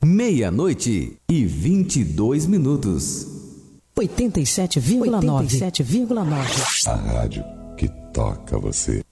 Meia-noite e 22 minutos. 87,9. A rádio que toca você.